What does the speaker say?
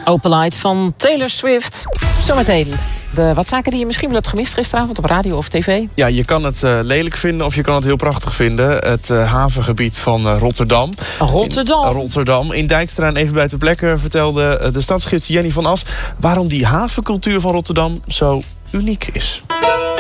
Open Light van Taylor Swift. Zometeen. Wat zaken die je misschien wel hebt gemist gisteravond op radio of tv? Ja, je kan het lelijk vinden of je kan het heel prachtig vinden. Het havengebied van Rotterdam. Rotterdam. In Dijkstra en Even Buiten Plekken vertelde de stadsgids Jenny van As waarom die havencultuur van Rotterdam zo uniek is.